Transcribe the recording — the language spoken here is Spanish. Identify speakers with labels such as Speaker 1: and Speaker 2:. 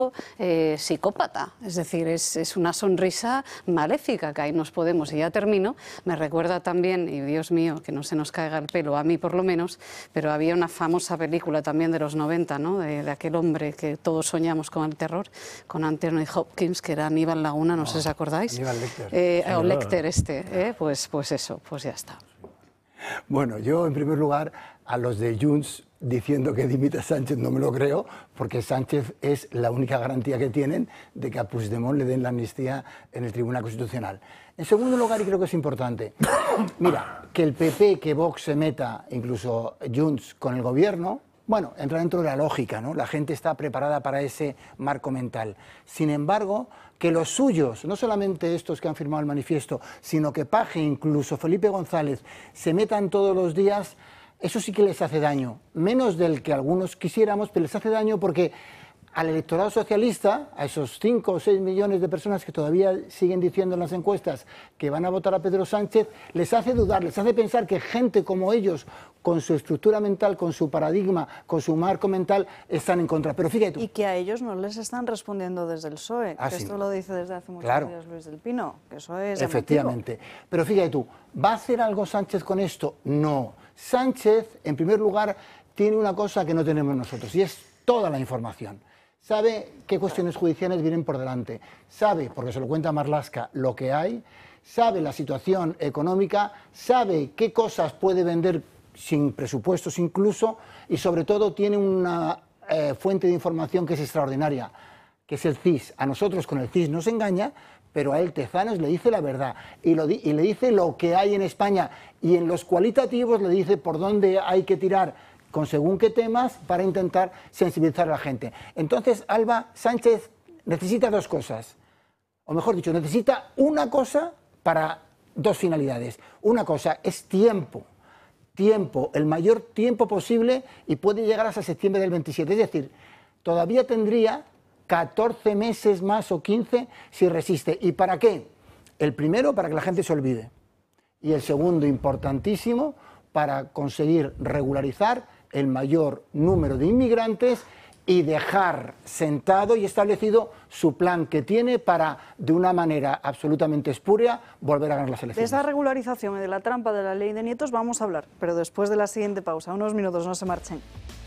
Speaker 1: psicópata, es decir, es una sonrisa maléfica que ahí nos podemos, y ya termino, me recuerda también, y Dios mío, que no se nos caiga el pelo, a mí por lo menos, pero había una famosa película también de los 90, ¿no? de aquel hombre que todos soñamos con el terror, con Anthony Hopkins, que era Aníbal Laguna, no sé si os acordáis.
Speaker 2: Aníbal Lecter.
Speaker 1: O Lecter pues eso, pues ya está.
Speaker 2: Bueno, yo en primer lugar a los de Junts diciendo que dimita a Sánchez no me lo creo, porque Sánchez es la única garantía que tienen de que a Puigdemont le den la amnistía en el Tribunal Constitucional. En segundo lugar, y creo que es importante, mira, que el PP, que Vox se meta, incluso Junts, con el gobierno, bueno, entra dentro de la lógica, ¿no? La gente está preparada para ese marco mental. Sin embargo, que los suyos, no solamente estos que han firmado el manifiesto, sino que Paje, incluso Felipe González, se metan todos los días, eso sí que les hace daño. Menos del que algunos quisiéramos, pero les hace daño porque al electorado socialista, a esos 5 o 6 millones de personas que todavía siguen diciendo en las encuestas que van a votar a Pedro Sánchez, les hace dudar, les hace pensar que gente como ellos, con su estructura mental, con su paradigma, con su marco mental, están en contra. Pero fíjate tú.
Speaker 3: Y que a ellos no les están respondiendo desde el PSOE, que esto lo dice desde hace muchos días Luis del Pino, que eso es
Speaker 2: efectivamente. Pero fíjate tú, ¿va a hacer algo Sánchez con esto? No. Sánchez, en primer lugar, tiene una cosa que no tenemos nosotros, y es toda la información. Sabe qué cuestiones judiciales vienen por delante, sabe, porque se lo cuenta Marlaska, lo que hay, sabe la situación económica, sabe qué cosas puede vender sin presupuestos incluso, y sobre todo tiene una fuente de información que es extraordinaria, que es el CIS. A nosotros con el CIS nos engaña, pero a él Tezanos le dice la verdad y le dice lo que hay en España, y en los cualitativos le dice por dónde hay que tirar con según qué temas para intentar sensibilizar a la gente. Entonces, Alba, Sánchez necesita dos cosas, o mejor dicho, necesita una cosa para dos finalidades. Una cosa es tiempo, el mayor tiempo posible, y puede llegar hasta septiembre del 27, es decir, todavía tendría 14 meses más o 15 si resiste. ¿Y para qué? El primero, para que la gente se olvide, y el segundo, importantísimo, para conseguir regularizar el mayor número de inmigrantes y dejar sentado y establecido su plan que tiene para, de una manera absolutamente espúrea, volver a ganar las elecciones.
Speaker 3: De esa regularización y de la trampa de la ley de nietos vamos a hablar, pero después de la siguiente pausa. Unos minutos, no se marchen.